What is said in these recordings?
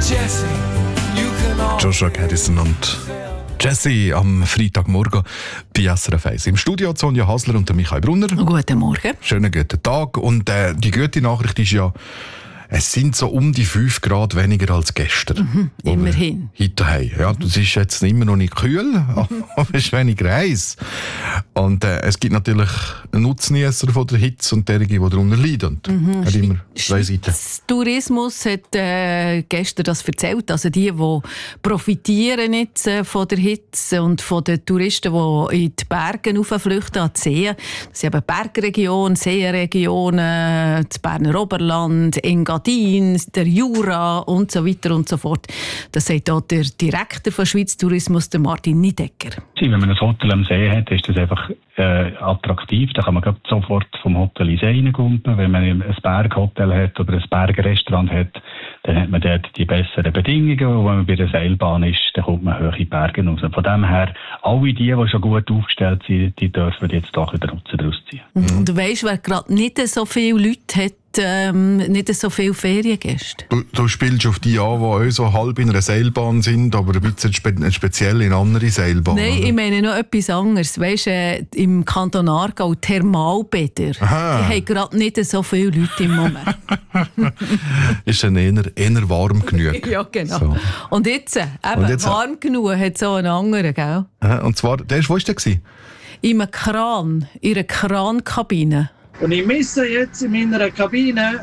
Joshua Harrison und Jesse am Freitagmorgen bei SRF 1. Im Studio Sonja Hasler und Michael Brunner. Guten Morgen. Schönen guten Tag. Und die gute Nachricht ist ja, es sind so um die 5 Grad weniger als gestern. Immerhin. Heute haben. Ja, das ist jetzt immer noch nicht kühl, aber es ist weniger heiß. Und es gibt natürlich Nutznießer von der Hitze und derige, die darunter leiden. Hat immer zwei Seiten. Das Tourismus hat gestern das erzählt. Also die profitieren jetzt von der Hitze und von den Touristen, die in die Berge flüchten, an die Seen. Das sind eben Bergregionen, Seenregionen, das Berner Oberland, Engadin, der Jura und so weiter und so fort. Das sagt auch der Direktor von Schweiz Tourismus, der Martin Niedecker. Wenn man ein Hotel am See hat, ist das einfach attraktiv. Da kann man sofort vom Hotel in den See reingumpen. Wenn man ein Berghotel hat oder ein Bergrestaurant hat, dann hat man dort die besseren Bedingungen. Und wenn man bei der Seilbahn ist, dann kommt man hoch in die Berge raus. Von dem her, alle die schon gut aufgestellt sind, die dürfen jetzt doch den Nutzen daraus ziehen. Und du weisst, wer gerade nicht so viele Leute hat, nicht so viele Feriengäste. Du spielst auf die an, die auch so halb in einer Seilbahn sind, aber ein bisschen speziell in andere Seilbahnen. Nein, ich meine noch etwas anderes. Weisst, im Kanton Aargau, Thermalbäder, die haben gerade nicht so viele Leute im Moment. Ist dann eher warm genug. Ja, genau. So. Und jetzt, warm genug hat so einen anderen, gell? Und zwar, wo war der? In einem Kran, in einer Krankabine. Und ich messe jetzt in meiner Kabine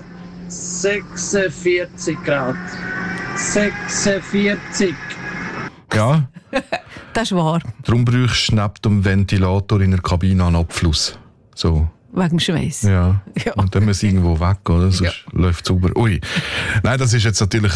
46 Grad. 46. Ja. Das ist wahr. Darum brauchst du neben dem Ventilator in der Kabine einen Abfluss. So. Wegen dem Schweiß. Ja. Und dann muss irgendwo weg, oder? Sonst läuft es sauber. Ui. Nein, das ist jetzt natürlich